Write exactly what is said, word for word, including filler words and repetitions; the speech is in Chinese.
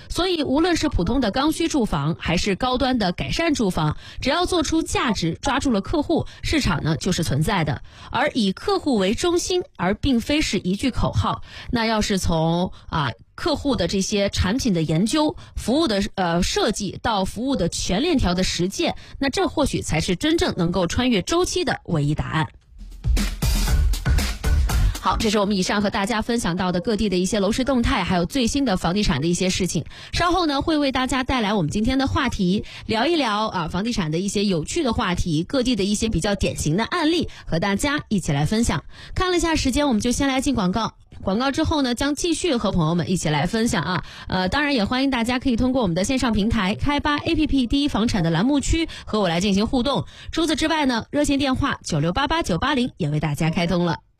所以无论是普通的刚需住房还是高端的改善住房，只要做出价值，抓住了客户，市场呢就是存在的。而以客户为中心，而并非是一句口号。那要是从啊客户的这些产品的研究、服务的呃设计到服务的全链条的实践，那这或许才是真正能够穿越周期的唯一答案。好，这是我们以上和大家分享到的各地的一些楼市动态，还有最新的房地产的一些事情。稍后呢，会为大家带来我们今天的话题，聊一聊啊房地产的一些有趣的话题，各地的一些比较典型的案例，和大家一起来分享。看了一下时间，我们就先来进广告。广告之后呢，将继续和朋友们一起来分享啊。呃，当然也欢迎大家可以通过我们的线上平台开吧 A P P 第一房产的栏目区和我来进行互动。除此之外呢，热线电话九六八八九八零也为大家开通了。